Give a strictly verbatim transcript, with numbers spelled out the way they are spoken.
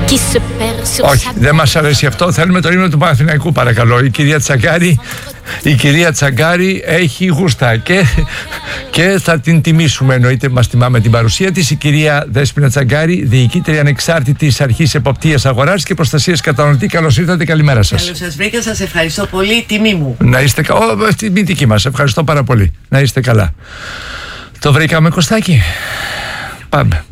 Όχι, δεν μας αρέσει αυτό. Θέλουμε το ύμνο του Παναθηναϊκού, παρακαλώ. Η κυρία Τσαγκάρη, η κυρία Τσαγκάρη έχει γούστα και, και θα την τιμήσουμε. Εννοείται, μας τιμάμε την παρουσία της. Η κυρία Δέσποινα Τσαγκάρη, διοικήτρια ανεξάρτητης αρχής εποπτείας αγοράς και προστασίας καταναλωτή. Καλώς ήρθατε, καλημέρα σας. Καλώς σας βρήκα, σας ευχαριστώ πολύ. Τιμή μου. Να είστε καλά. Τιμή δική μας. Ευχαριστώ πάρα πολύ. Να είστε καλά. Το βρήκαμε, Κωστάκη. Πάμε.